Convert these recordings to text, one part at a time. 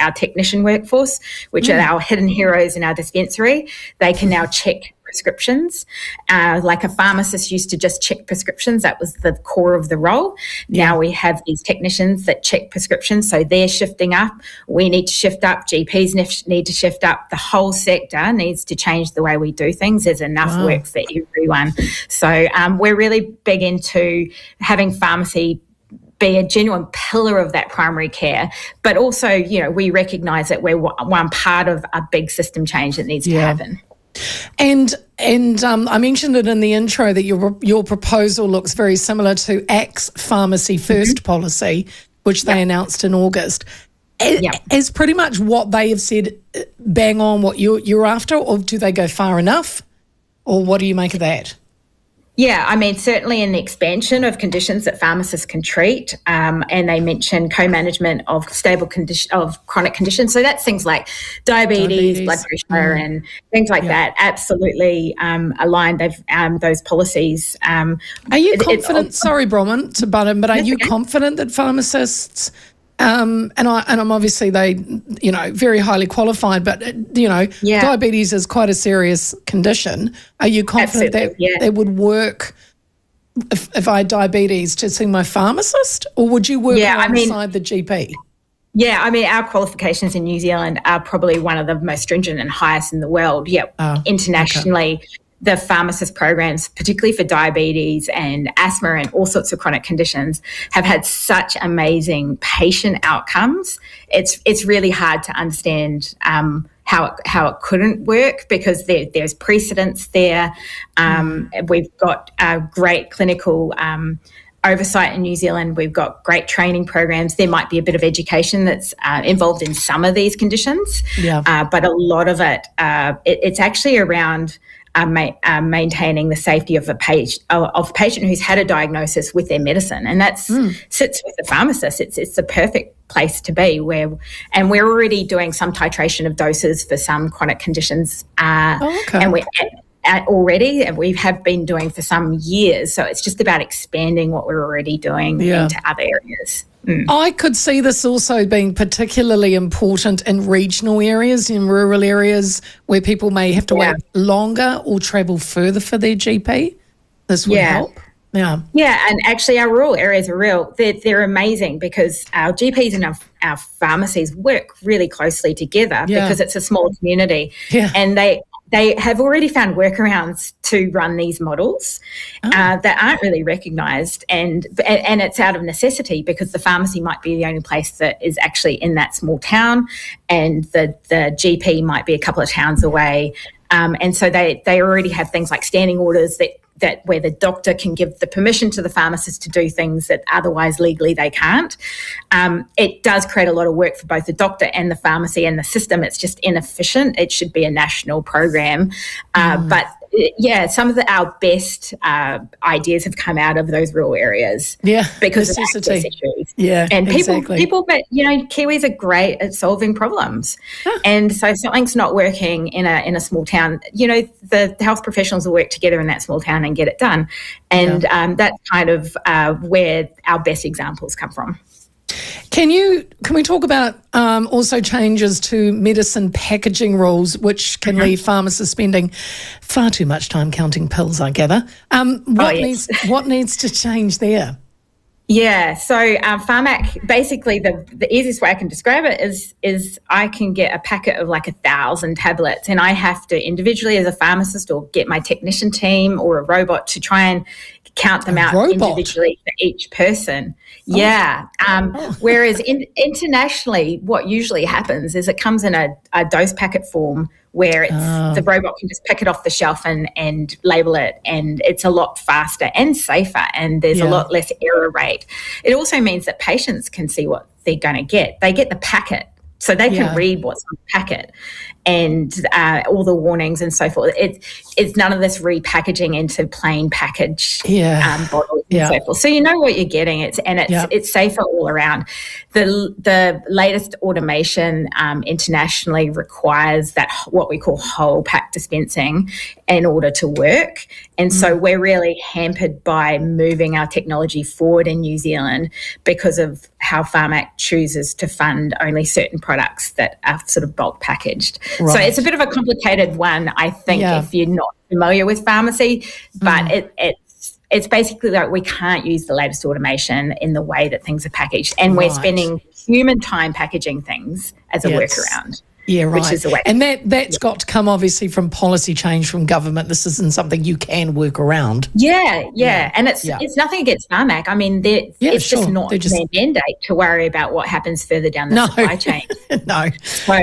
our technician workforce, which are our hidden heroes in our dispensary. They can now check prescriptions. Like a pharmacist used to just check prescriptions. That was the core of the role. Now we have these technicians that check prescriptions. So they're shifting up. We need to shift up. GPs need to shift up. The whole sector needs to change the way we do things. There's enough work for everyone. So we're really big into having pharmacy be a genuine pillar of that primary care. But also, you know, we recognise that we're one part of a big system change that needs to happen. And I mentioned it in the intro that your proposal looks very similar to ACT's Pharmacy First policy, which they announced in August. Is pretty much what they have said bang on what you're after, or do they go far enough? Or what do you make of that? Yeah, I mean, certainly in the expansion of conditions that pharmacists can treat, and they mention co-management of chronic conditions. So that's things like diabetes, blood pressure, and things like that. Absolutely aligned. They've those policies. Are you confident? Sorry, Bronwyn, to butt in, but are you confident that pharmacists? And I'm obviously very highly qualified, but diabetes is quite a serious condition. Are you confident that it would work if I had diabetes to see my pharmacist, or would you work alongside the GP? Yeah, I mean, our qualifications in New Zealand are probably one of the most stringent and highest in the world. Internationally. Okay. The pharmacist programs, particularly for diabetes and asthma and all sorts of chronic conditions, have had such amazing patient outcomes. It's really hard to understand how it couldn't work, because there's precedents there. We've got great clinical oversight in New Zealand. We've got great training programs. There might be a bit of education that's involved in some of these conditions, but a lot of it, it's actually around maintaining the safety of a patient who's had a diagnosis with their medicine, and that sits with the pharmacist. It's the perfect place to be. We're already doing some titration of doses for some chronic conditions, and we have been doing for some years. So it's just about expanding what we're already doing into other areas. I could see this also being particularly important in regional areas, in rural areas where people may have to wait longer or travel further for their GP. This would help. Yeah, and actually our rural areas are they're amazing, because our GPs and our pharmacies work really closely together because it's a small community, and they have already found workarounds to run these models that aren't really recognised, and it's out of necessity, because the pharmacy might be the only place that is actually in that small town, and the GP might be a couple of towns away, and so they already have things like standing orders that where the doctor can give the permission to the pharmacist to do things that otherwise legally they can't. It does create a lot of work for both the doctor and the pharmacy and the system. It's just inefficient. It should be a national program. But some of our best ideas have come out of those rural areas. Because of access issues. And people, but Kiwis are great at solving problems. And so if something's not working in a small town, the health professionals will work together in that small town and get it done. And that's kind of where our best examples come from. Can we talk about also changes to medicine packaging rules, which can leave pharmacists spending far too much time counting pills, I gather. What needs to change there? Yeah, so Pharmac, basically the easiest way I can describe it is I can get a packet of like 1,000 tablets, and I have to individually, as a pharmacist, or get my technician team or a robot to try and count them out individually for each person. Whereas internationally, what usually happens is it comes in a dose packet form, where it's the robot can just pick it off the shelf and label it, and it's a lot faster and safer, and there's a lot less error rate. It also means that patients can see what they're going to get. They get the packet, so they can read what's on the packet and all the warnings and so forth. It's none of this repackaging into plain package bottles and so forth. So you know what you're getting. It's safer all around. the latest automation internationally requires that what we call whole pack dispensing in order to work. And so we're really hampered by moving our technology forward in New Zealand because of how Pharmac chooses to fund only certain products that are sort of bulk packaged. Right. So it's a bit of a complicated one, I think, if you're not familiar with pharmacy, but it's basically like we can't use the latest automation in the way that things are packaged, and we're spending human time packaging things as a workaround. Yeah, right. Which is the way. And that's got to come obviously from policy change from government. This isn't something you can work around. Yeah. And it's nothing against Pharmac. I mean, it's just not their mandate to worry about what happens further down the supply chain. No. So,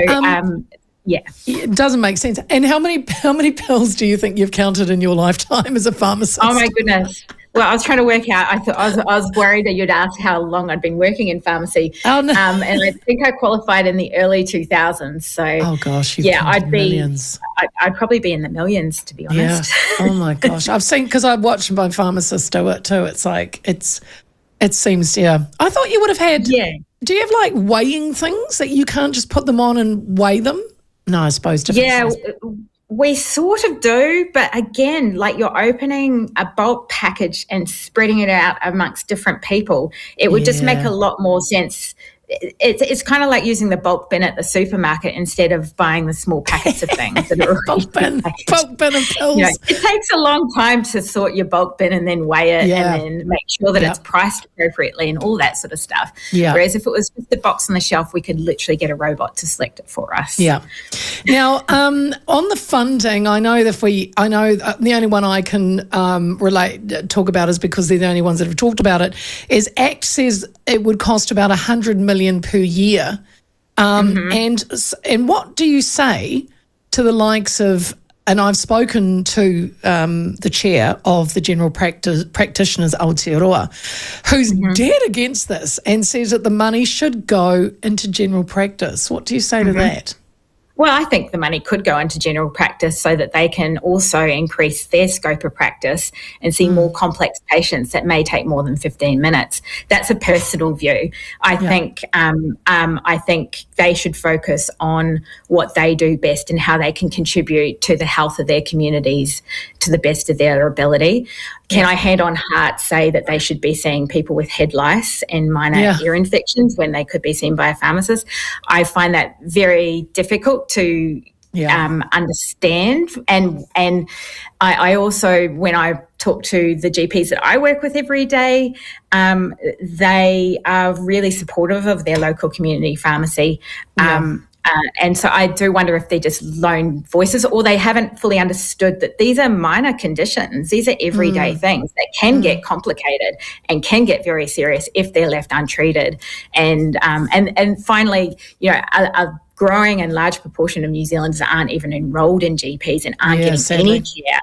it doesn't make sense. And how many pills do you think you've counted in your lifetime as a pharmacist? Oh my goodness. Well, I was trying to work out. I was worried that you'd ask how long I'd been working in pharmacy. Oh no. And I think I qualified in the early 2000s. So oh gosh, I'd be millions. I'd probably be in the millions, to be honest. Yeah. Oh my gosh, I've seen, because I've watched my pharmacist do it too. It's like it seems. Yeah, I thought you would have had. Yeah. Do you have like weighing things that you can't just put them on and weigh them? No, I suppose different. Yeah. We sort of do, but again, like you're opening a bulk package and spreading it out amongst different people, it would just make a lot more sense. It's kind of like using the bulk bin at the supermarket instead of buying the small packets of things. That are bulk bin of pills. It takes a long time to sort your bulk bin and then weigh it and then make sure that it's priced appropriately and all that sort of stuff. Yeah. Whereas if it was just the box on the shelf, we could literally get a robot to select it for us. Yeah. Now, on the funding, I know the only one I can talk about is because they're the only ones that have talked about it, is ACT says it would cost about $100 million per year. And what do you say to the likes of, and I've spoken to the chair of the General Practitioners Aotearoa, who's dead against this and says that the money should go into general practice. What do you say to that? Well, I think the money could go into general practice so that they can also increase their scope of practice and see more complex patients that may take more than 15 minutes. That's a personal view. I think they should focus on what they do best and how they can contribute to the health of their communities to the best of their ability. Can I hand on heart say that they should be seeing people with head lice and minor ear infections when they could be seen by a pharmacist? I find that very difficult to understand. And I also, when I talk to the GPs that I work with every day, they are really supportive of their local community pharmacy. And so I do wonder if they're just lone voices, or they haven't fully understood that these are minor conditions. These are everyday things that can get complicated and can get very serious if they're left untreated. And finally, a growing and large proportion of New Zealanders aren't even enrolled in GPs and aren't getting any care.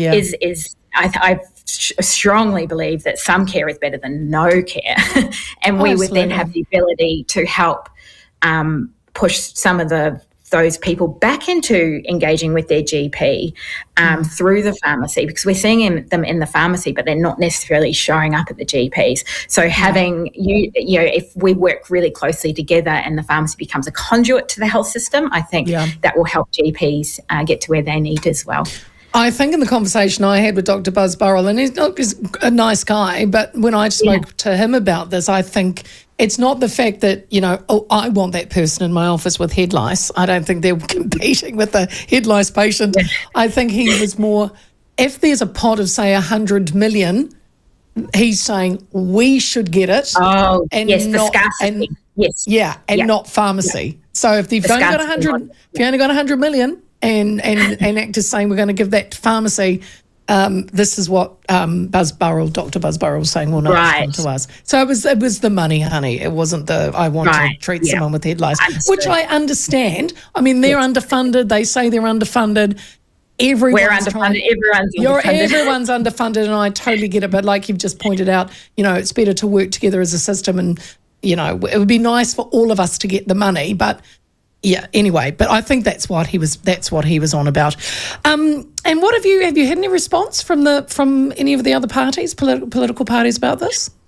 I strongly believe that some care is better than no care. And we would then have the ability to help push some of those people back into engaging with their GP through the pharmacy, because we're seeing them in the pharmacy, but they're not necessarily showing up at the GPs. So having if we work really closely together and the pharmacy becomes a conduit to the health system, I think that will help GPs get to where they need as well. I think in the conversation I had with Dr. Buzz Burrell, and he's a nice guy, but when I spoke to him about this, I think it's not the fact that, I want that person in my office with head lice. I don't think they're competing with the head lice patient. Yeah. I think he was more, if there's a pot of, say, 100 million, he's saying we should get it. Oh, and yes, the scarcity. Not pharmacy. Yeah. So if you've only got 100 million, and ACT is saying we're going to give that to pharmacy, this is what Dr. Buzz Burrell was saying, well, no, it's come to us. So it was the money, honey. It wasn't the I want to treat someone with head lice, which I understand. I mean, they're underfunded. They say they're underfunded. We're underfunded. Everyone's underfunded, and I totally get it. But like you've just pointed out, it's better to work together as a system, and it would be nice for all of us to get the money, but. Yeah. Anyway, but I think that's what he was on about. And what have you had any response from any of the other parties, political parties, about this?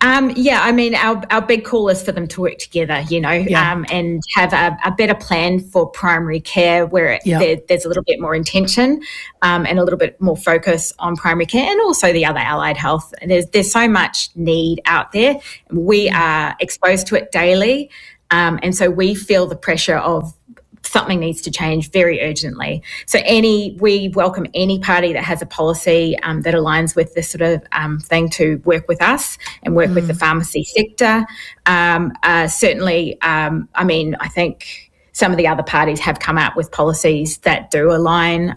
I mean, our big call is for them to work together, and have a better plan for primary care where there's a little bit more intention and a little bit more focus on primary care and also the other allied health. And there's so much need out there. We are exposed to it daily, and so we feel the pressure of something needs to change very urgently. So we welcome any party that has a policy that aligns with this sort of thing to work with us and work with the pharmacy sector. Certainly, I mean, I think some of the other parties have come out with policies that do align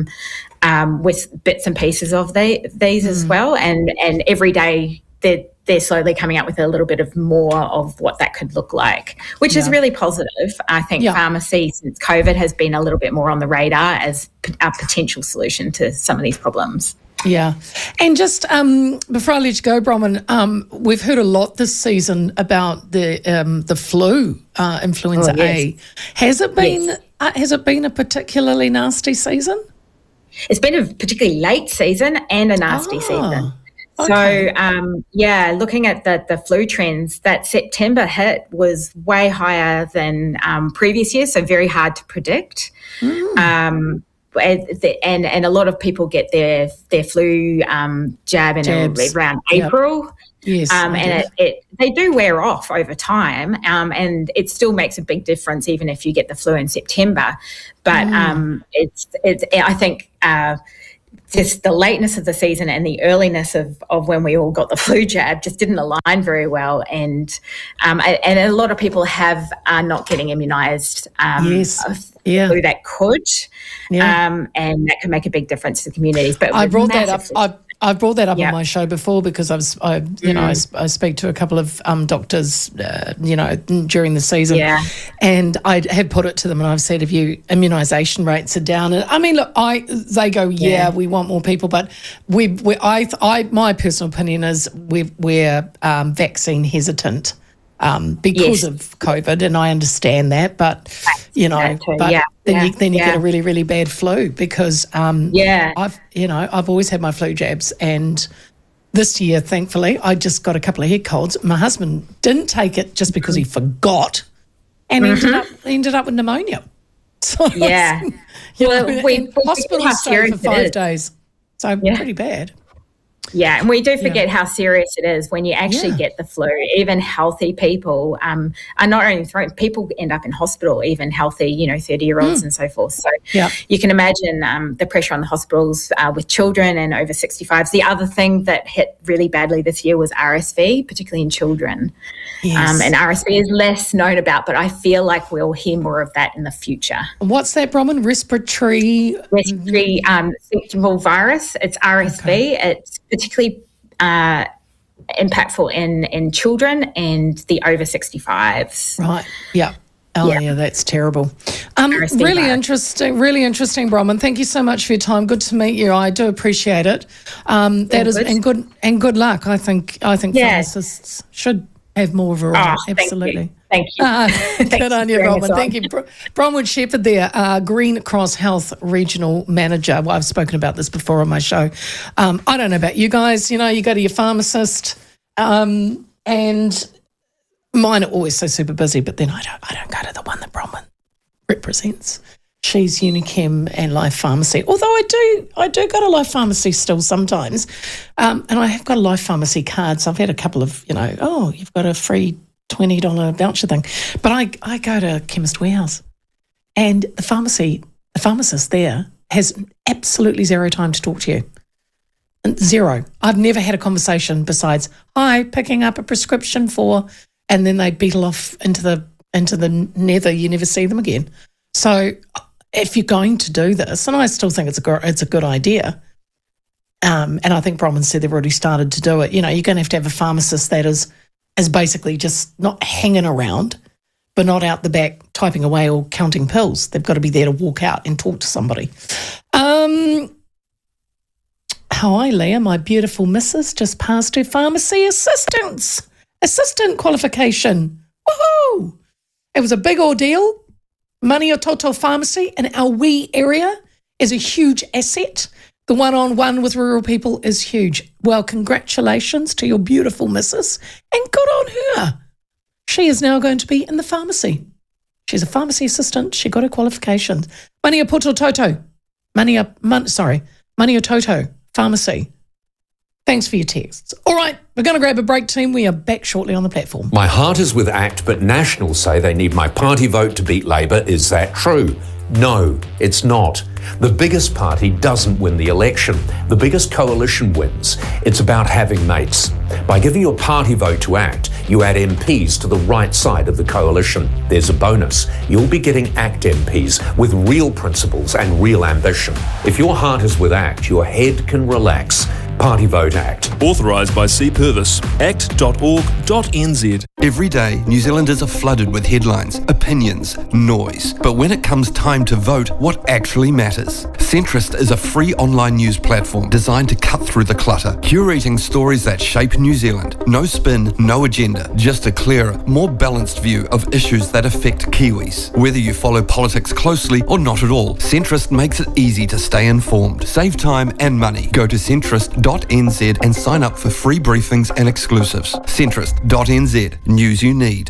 with bits and pieces of these as well. And every day they're slowly coming out with a little bit of more of what that could look like, which is really positive. I think pharmacy since COVID has been a little bit more on the radar as a potential solution to some of these problems. Yeah. And just before I let you go, Bronwyn, we've heard a lot this season about the flu, influenza A. Has it been a particularly nasty season? It's been a particularly late season and a nasty season. Okay. So, looking at the flu trends, that September hit was way higher than previous years, so very hard to predict. And a lot of people get their flu jab around April. Yes, and they do wear off over time, and it still makes a big difference even if you get the flu in September. But I think just the lateness of the season and the earliness of when we all got the flu jab just didn't align very well, and a lot of people are not getting immunised flu that could, and that can make a big difference to communities. But I brought that up. I've brought that up on my show before because I speak to a couple of doctors, during the season, and I had put it to them and I've said, if you immunisation rates are down, and I mean, look, they go, we want more people, but my personal opinion is we're vaccine hesitant. Because of COVID, and I understand that, but then you get a really, really bad flu because I've always had my flu jabs, and this year, thankfully, I just got a couple of head colds. My husband didn't take it just because he forgot, and ended up with pneumonia. So we hospital stayed for 5 days, so pretty bad. Yeah, and we do forget how serious it is when you actually get the flu. Even healthy people are not only thrown, people end up in hospital, even healthy, 30-year-olds and so forth. So you can imagine the pressure on the hospitals with children and over 65s. The other thing that hit really badly this year was RSV, particularly in children. Yes. And RSV is less known about, but I feel like we'll hear more of that in the future. What's that, Bronwyn? Respiratory syncytial virus. It's RSV. Okay. It's particularly impactful in children and the over 65s. Right. Yeah. Oh, yeah, that's terrible. Really interesting, Bronwyn. Thank you so much for your time. Good to meet you. I do appreciate it. And good luck. I think pharmacists should have more variety. Absolutely. Thank you. Good on you, Bronwyn. Thank you. Bronwyn Shepherd there, Green Cross Health Regional Manager. Well, I've spoken about this before on my show. I don't know about you guys. You go to your pharmacist and mine are always so super busy, but then I don't go to the one that Bronwyn represents. She's Unichem and Life Pharmacy. Although I do go to Life Pharmacy still sometimes. And I have got a Life Pharmacy card, so I've had a couple of, you've got a free $20 voucher thing. But I go to Chemist Warehouse, and the pharmacist there has absolutely zero time to talk to you. Zero. I've never had a conversation besides, hi, picking up a prescription for, and then they beetle off into the nether. You never see them again. So if you're going to do this, and I still think it's a good idea, and I think Bronwyn said they've already started to do it, you're going to have a pharmacist that is basically just not hanging around, but not out the back typing away or counting pills. They've got to be there to walk out and talk to somebody. Hi, Leah, my beautiful missus just passed her pharmacy assistant qualification. Woohoo! It was a big ordeal. Mani o Toto Pharmacy in our wee area is a huge asset. The one-on-one with rural people is huge. Well, congratulations to your beautiful missus, and good on her. She is now going to be in the pharmacy. She's a pharmacy assistant. She got her qualifications. Mania Putototo. Mania Toto Pharmacy. Thanks for your texts. All right, we're going to grab a break, team. We are back shortly on the platform. My heart is with ACT, but Nationals say they need my party vote to beat Labour. Is that true? No, it's not. The biggest party doesn't win the election. The biggest coalition wins. It's about having mates. By giving your party vote to ACT, you add MPs to the right side of the coalition. There's a bonus. You'll be getting ACT MPs with real principles and real ambition. If your heart is with ACT, your head can relax. Party vote ACT. Authorised by C. Purvis. act.org.nz. Every day, New Zealanders are flooded with headlines, opinions, noise. But when it comes time to vote, what actually matters? Centrist is a free online news platform designed to cut through the clutter, curating stories that shape New Zealand. No spin, no agenda, just a clearer, more balanced view of issues that affect Kiwis. Whether you follow politics closely or not at all, Centrist makes it easy to stay informed. Save time and money. Go to centrist.nz and sign up for free briefings and exclusives. Centrist.nz. News you need.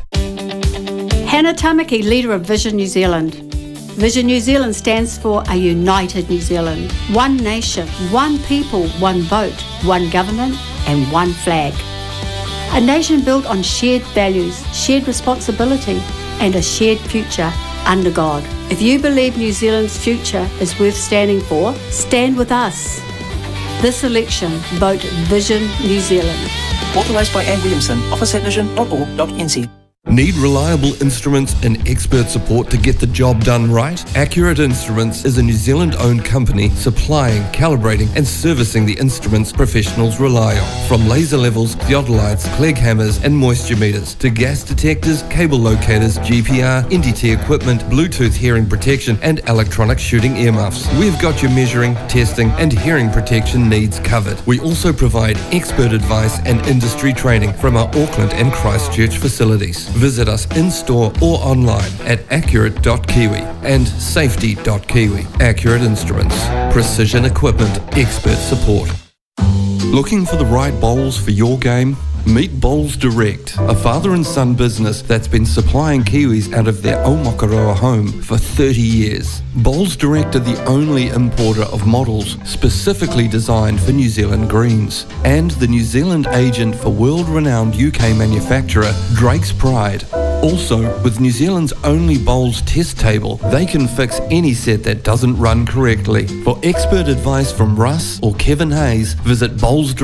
Hannah Tamaki, leader of Vision New Zealand. Vision New Zealand stands for a united New Zealand. One nation, one people, one vote, one government and one flag. A nation built on shared values, shared responsibility and a shared future under God. If you believe New Zealand's future is worth standing for, stand with us. This election, vote Vision New Zealand. Authorised by Anne Williamson. Office at vision.org.nz. Need reliable instruments and expert support to get the job done right? Accurate Instruments is a New Zealand-owned company supplying, calibrating and servicing the instruments professionals rely on. From laser levels, theodolites, Clegg hammers and moisture meters to gas detectors, cable locators, GPR, NDT equipment, Bluetooth hearing protection and electronic shooting earmuffs. We've got your measuring, testing and hearing protection needs covered. We also provide expert advice and industry training from our Auckland and Christchurch facilities. Visit us in-store or online at accurate.kiwi and safety.kiwi. Accurate Instruments. Precision equipment. Expert support. Looking for the right bowls for your game? Meet Bowls Direct, a father and son business that's been supplying Kiwis out of their Aomakaroa home for 30 years. Bowls Direct are the only importer of models specifically designed for New Zealand greens, and the New Zealand agent for world-renowned UK manufacturer Drake's Pride. Also, with New Zealand's only bowls test table, they can fix any set that doesn't run correctly. For expert advice from Russ or Kevin Hayes, visit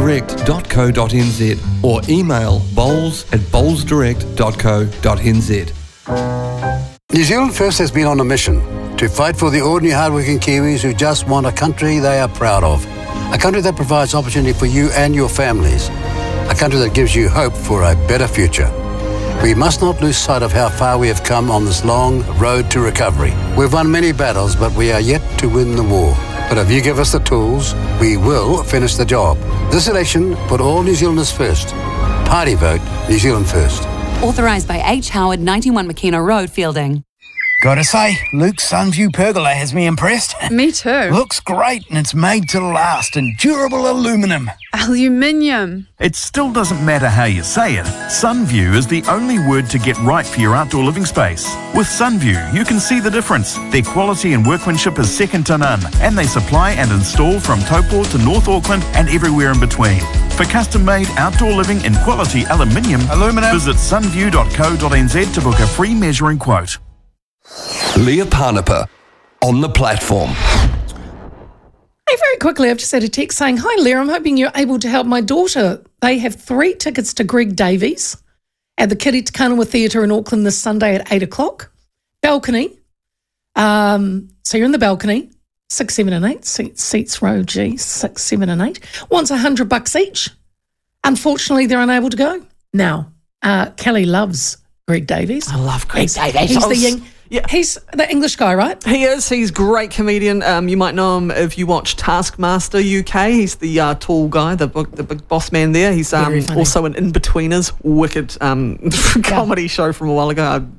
bowlsdirect.co.nz or email bowls@bowlsdirect.co.nz. New Zealand First has been on a mission to fight for the ordinary hardworking Kiwis who just want a country they are proud of. A country that provides opportunity for you and your families. A country that gives you hope for a better future. We must not lose sight of how far we have come on this long road to recovery. We've won many battles, but we are yet to win the war. But if you give us the tools, we will finish the job. This election, put all New Zealanders first. Party vote, New Zealand First. Authorised by H. Howard, 91 McKenna Road, Fielding. Gotta say, Luke's Sunview pergola has me impressed. Me too. Looks great and it's made to last in durable aluminium. Aluminium. It still doesn't matter how you say it. Sunview is the only word to get right for your outdoor living space. With Sunview, you can see the difference. Their quality and workmanship is second to none, and they supply and install from Taupo to North Auckland and everywhere in between. For custom-made outdoor living in quality aluminium, visit sunview.co.nz to book a free measuring quote. Leah Parnapa on the platform. Hey, very quickly, I've just had a text saying, "Hi, Leah, I'm hoping you're able to help my daughter. They have 3 tickets to Greg Davies at the Kiri Te Kanawa Theatre in Auckland this Sunday at 8 o'clock. Balcony. So you're in the balcony. 6, 7 and 8. Seats row G, 6, 7 and 8. Wants $100 each. Unfortunately, they're unable to go. Now, Kelly loves Greg Davies. I love Greg Davies. He's the young... Yeah. He's the English guy, right? He is. He's a great comedian. You might know him if you watch Taskmaster UK. He's the tall guy, the big boss man there. He's also an In-Betweeners, wicked comedy show from a while ago.